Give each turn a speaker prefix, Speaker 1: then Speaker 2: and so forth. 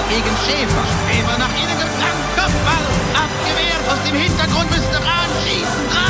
Speaker 1: gegen Schäfer. Schäfer nach innen geflankt. Kopfball ab